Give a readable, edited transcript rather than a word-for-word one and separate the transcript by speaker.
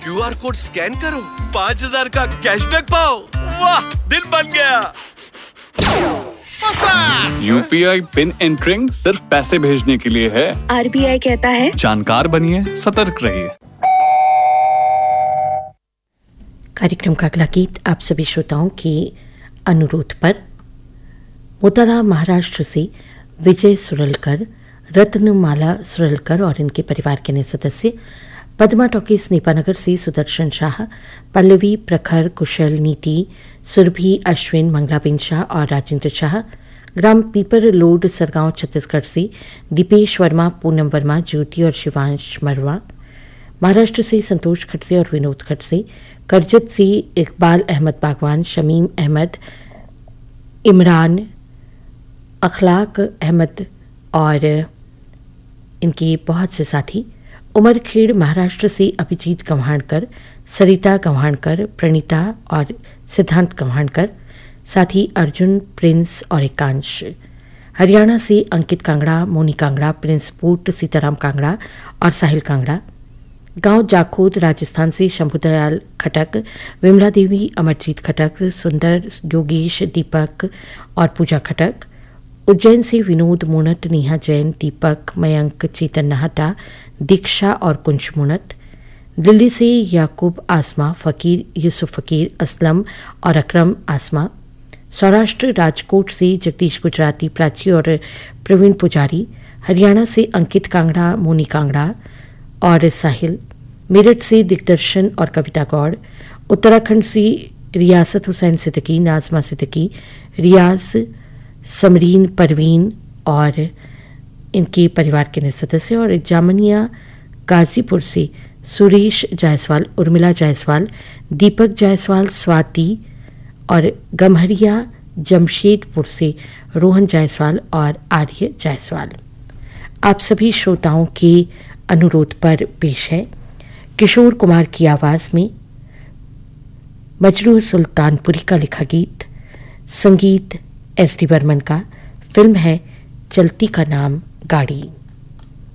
Speaker 1: QR code scan करो, 5,000 का cashback पाओ। वाह, दिल बन गया।
Speaker 2: UPI पिन एंटरिंग सिर्फ पैसे भेजने के लिए है।
Speaker 3: RBI कहता है
Speaker 2: जानकार बनिए, सतर्क रहिए।
Speaker 4: कार्यक्रम का अगला गीत आप सभी श्रोताओं के अनुरोध पर मोतारा महाराष्ट्र से विजय सुरलकर, रत्नमाला सुरलकर और इनके परिवार के अन्य सदस्य, पद्मा टॉकीज नेपानगर से सुदर्शन शाह, पल्लवी, प्रखर, कुशल, नीति, सुरभि, अश्विन, मंगलाबेन शाह और राजेंद्र शाह, ग्राम पीपर लोड, सरगांव, छत्तीसगढ़ से दीपेश वर्मा, पूनम वर्मा, ज्योति और शिवांश मरवा, महाराष्ट्र से संतोष खड़से और विनोद खड़से, करजत से इकबाल अहमद बागवान, शमीम अहमद, इमरान, अखलाक अहमद और इनके बहुत से साथी, उमरखेड़ महाराष्ट्र से अभिजीत गव्हाणकर, सरिता गव्हाणकर, प्रणीता और सिद्धांत गव्हाणकर, साथ ही अर्जुन, प्रिंस और एकांश, हरियाणा से अंकित कांगड़ा, मोनी कांगड़ा, प्रिंस बूट, सीताराम कांगड़ा और साहिल कांगड़ा, गांव जाखोद राजस्थान से शंभुदयाल खटक, विमला देवी, अमरजीत खटक, सुंदर, योगेश, दीपक और पूजा खटक, उज्जैन से विनोद मूनत, नेहा जैन, दीपक, मयंक, चेतन नाहटा, दीक्षा और कुंज मूनत, दिल्ली से याकूब आसमा, फ़कीर, यूसुफ फ़कीर, असलम और अकरम आसमा, सौराष्ट्र राजकोट से जगदीश गुजराती, प्राची और प्रवीण पुजारी, हरियाणा से अंकित कांगड़ा, मोनी कांगड़ा और साहिल, मेरठ से दिग्दर्शन और कविता गौड़, उत्तराखंड से रियासत हुसैन सिद्दीकी, नाजमा सिद्दीकी, रियाज, समरीन, परवीन और इनके परिवार के सदस्य, और जामनिया गाजीपुर से सुरेश जायसवाल, उर्मिला जायसवाल, दीपक जायसवाल, स्वाति और गम्हरिया जमशेदपुर से रोहन जायसवाल और आर्य जायसवाल। आप सभी श्रोताओं के अनुरोध पर पेश है किशोर कुमार की आवाज में मजरू सुल्तानपुरी का लिखा गीत, संगीत SD बर्मन का, फिल्म है चलती का नाम गाड़ी।